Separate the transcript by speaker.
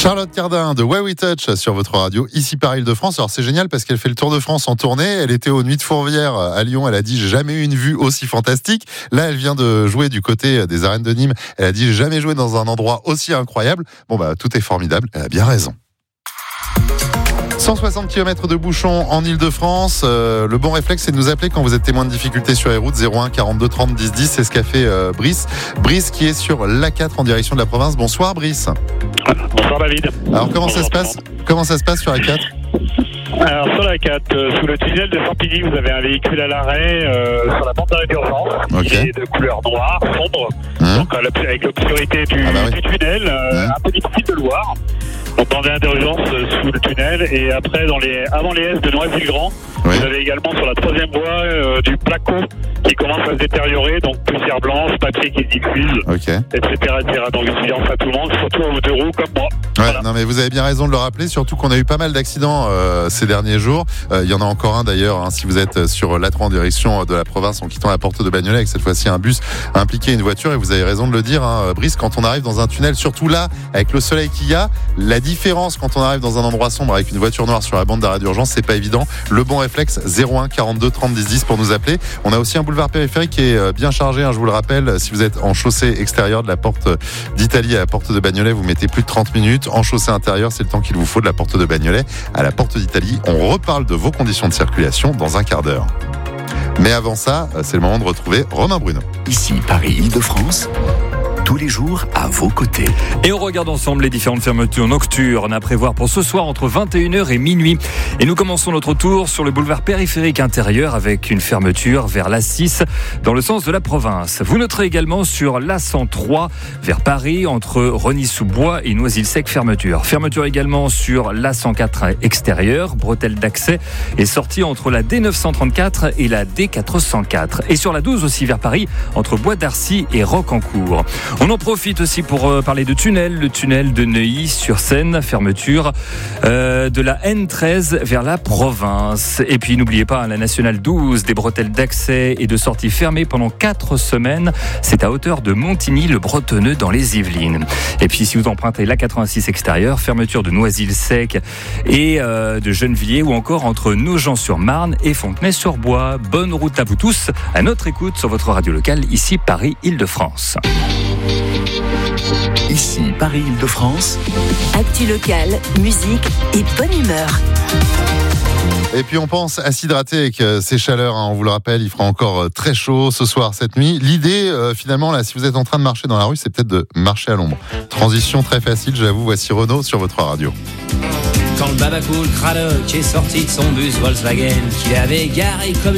Speaker 1: Charlotte Cardin de Way We Touch sur votre radio, ici par Île-de-France. Alors c'est génial parce qu'elle fait le Tour de France en tournée. Elle était aux Nuits de Fourvière à Lyon. Elle a dit j'ai jamais eu une vue aussi fantastique. Là elle vient de jouer du côté des arènes de Nîmes. Elle a dit j'ai jamais joué dans un endroit aussi incroyable. Bon tout est formidable. Elle a bien raison. 160 km de bouchons en Île-de-France. Le bon réflexe, c'est de nous appeler quand vous êtes témoin de difficultés sur les routes. 01 42 30 10 10. C'est ce qu'a fait Brice. Brice qui est sur l'A4 en direction de la province. Bonsoir Brice.
Speaker 2: Bonsoir David.
Speaker 1: Alors comment ça se passe sur l'A4 ?
Speaker 2: Alors sur la 4, sous le tunnel de Champigny, vous avez un véhicule à l'arrêt sur la bande d'arrêt d'urgence.
Speaker 1: Okay.
Speaker 2: Il est de couleur noire, sombre. Donc avec l'obscurité du tunnel, un peu difficile de le voir. Donc dans l'arrêt d'urgence sous le tunnel et après avant les S de Noisy-le-Grand, vous avez également sur la troisième voie du placo qui commence à se détériorer, donc poussière blanche, papier qui se diffuse, etc. Donc vigilance à tout le monde, surtout aux deux roues comme moi.
Speaker 1: Voilà. Non mais vous avez bien raison de le rappeler, surtout qu'on a eu pas mal d'accidents ces derniers jours. Il y en a encore un d'ailleurs, si vous êtes sur l'A3 en direction de la province en quittant la porte de Bagnolet, avec cette fois-ci un bus a impliqué une voiture. Et vous avez raison de le dire, Brice, quand on arrive dans un tunnel, surtout là, avec le soleil qu'il y a, la différence quand on arrive dans un endroit sombre avec une voiture noire sur la bande d'arrêt d'urgence, c'est pas évident. Le bon réflexe, 01 42 30 10 10 pour nous appeler. On a aussi un boulevard périphérique qui est bien chargé, je vous le rappelle. Si vous êtes en chaussée extérieure de la porte d'Italie à la porte de Bagnolet, vous mettez plus de 30 minutes. En chaussée intérieure, c'est le temps qu'il vous faut de la porte de Bagnolet à la porte d'Italie. On reparle de vos conditions de circulation dans un quart d'heure. Mais avant ça, c'est le moment de retrouver Romain Bruno.
Speaker 3: Ici Paris-Île-de-France, tous les jours à vos côtés.
Speaker 4: Et on regarde ensemble les différentes fermetures nocturnes à prévoir pour ce soir entre 21h et minuit. Et nous commençons notre tour sur le boulevard périphérique intérieur avec une fermeture vers l'A6 dans le sens de la province. Vous noterez également sur l'A103 vers Paris entre Rosny-sous-Bois et Noisy-le-Sec fermeture. Fermeture également sur l'A104 extérieur, bretelle d'accès et sortie entre la D934 et la D404. Et sur la 12 aussi vers Paris entre Bois d'Arcy et Rocancourt. On en profite aussi pour parler de tunnel, le tunnel de Neuilly-sur-Seine, fermeture de la N13 vers la province. Et puis n'oubliez pas la nationale 12, des bretelles d'accès et de sortie fermées pendant 4 semaines. C'est à hauteur de Montigny-le-Bretonneux dans les Yvelines. Et puis si vous empruntez la 86 extérieure, fermeture de Noisy-le-Sec et de Gennevilliers ou encore entre Nogent-sur-Marne et Fontenay-sur-Bois. Bonne route à vous tous, à notre écoute sur votre radio locale, ici Paris-Île-de-France.
Speaker 3: Ici Paris-Île-de-France.
Speaker 5: Actu locale, musique et bonne humeur.
Speaker 1: Et puis on pense à s'hydrater avec ces chaleurs, on vous le rappelle, il fera encore très chaud ce soir, cette nuit. L'idée finalement là, si vous êtes en train de marcher dans la rue, c'est peut-être de marcher à l'ombre. Transition très facile, j'avoue, voici Renaud sur votre radio.
Speaker 6: Quand le babacool Cradock est sorti de son bus Volkswagen qu'il avait garé comme